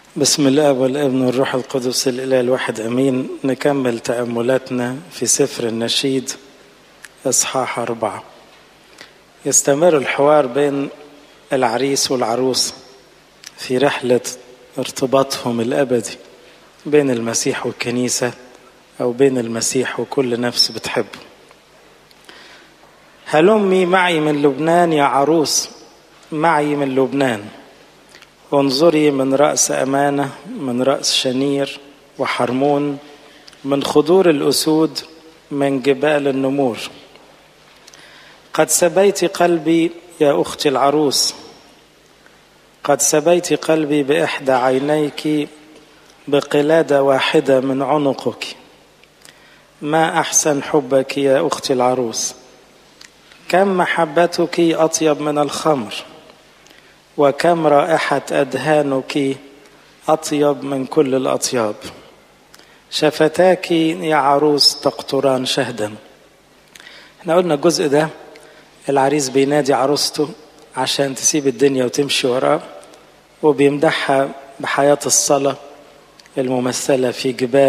بسم الله والابن والروح القدس الإله الواحد أمين. نكمل تأملاتنا في سفر النشيد إصحاح 4. يستمر الحوار بين العريس والعروس في رحلة ارتباطهم الأبدي بين المسيح والكنيسة، أو بين المسيح وكل نفس بتحبه. هلمي معي من لبنان يا عروس، معي من لبنان، انظري من رأس أمانة، من رأس شنير وحرمون، من خضور الأسود، من جبال النمور. قد سبيت قلبي يا أختي العروس، قد سبيت قلبي بإحدى عينيك، بقلادة واحدة من عنقك. ما أحسن حبك يا أختي العروس، كم محبتك أطيب من الخمر، وكم رائحة أدهانك أطيب من كل الأطياب. شفتاك يا عروس تقطران شهدا. احنا قلنا الجزء ده العريس بينادي عروسته عشان تسيب الدنيا وتمشي وراه، وبيمدحها بحياة الصلاة الممثلة في جبال